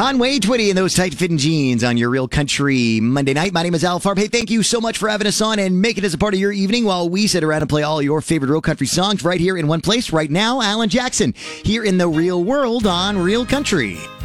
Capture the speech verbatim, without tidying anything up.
Conway Twitty and those tight-fitting jeans on your Real Country Monday night. My name is Al Farb. Hey, thank you so much for having us on and make it as a part of your evening while we sit around and play all your favorite Real Country songs right here in one place. Right now, Alan Jackson here in the real world on Real Country.